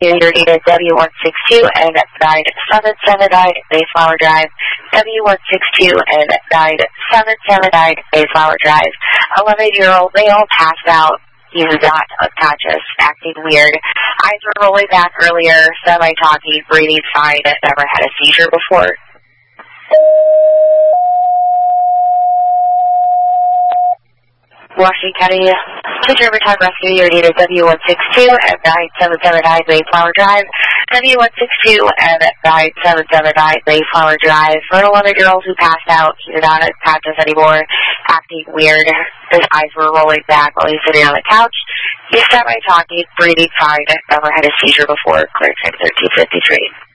Your data is W162 and 9779 Mayflower Drive. W162 and 9779 Mayflower Drive. 11-year-old male passed out. He was not unconscious, acting weird. Eyes were rolling back earlier, semi-talking, breathing fine, never had a seizure before. Washington County Teacher Overtime Rescue, your data is W162 and 9779 Mayflower Drive. W162 and 9779 Mayflower Drive. For an 11-year-old who passed out, he did not unconscious anymore, acting weird. His eyes were rolling back while he's sitting on the couch. He's semi-talking, breathing fine, never had a seizure before. Clear time 1353.